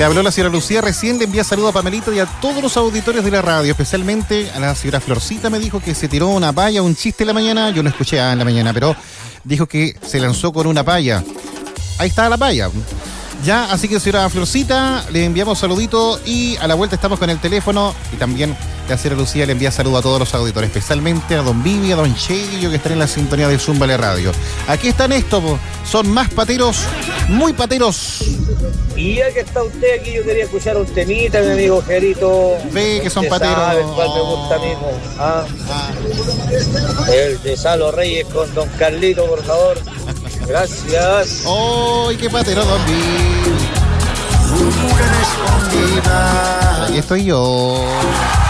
Le habló la señora Lucía, recién le envía saludos a Pamelita y a todos los auditorios de la radio, especialmente a la señora Florcita. Me dijo que se tiró una palla, un chiste en la mañana. Yo no escuché en la mañana, pero dijo que se lanzó con una palla. Ahí está la palla. Ya, así que señora Florcita, le enviamos saluditos y a la vuelta estamos con el teléfono y también la señora Lucía le envía saludos a todos los auditores, especialmente a don Vivi, a don Cheyo, que están en la sintonía de Zúmbale Radio. Aquí están estos, son más pateros, muy pateros. Y ya que está usted aquí, yo quería escuchar un temita, mi amigo Gerito. Ve que son pateros. ¿Sabes cuál me gusta a mí? El de Salo Reyes con don Carlito, por favor. Gracias. ¡Ay, qué patero, don Vivi! Aquí estoy yo.